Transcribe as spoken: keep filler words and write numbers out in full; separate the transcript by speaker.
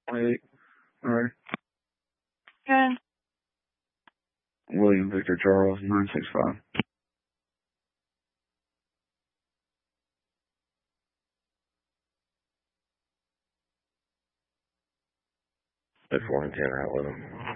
Speaker 1: twenty-eight. All right.
Speaker 2: Okay.
Speaker 1: William Victor Charles, nine six five.
Speaker 3: At four and ten, out with him.